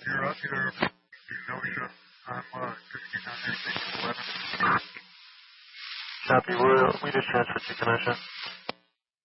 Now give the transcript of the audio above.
You're up here. Kenosha. I'm just getting on anything 11. Copy. We just transferred to Kenosha.